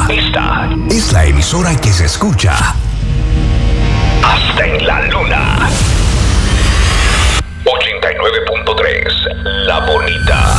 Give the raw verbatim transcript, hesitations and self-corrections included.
Esta, esta es la emisora que se escucha hasta en la luna. ochenta y nueve punto tres, La Bonita.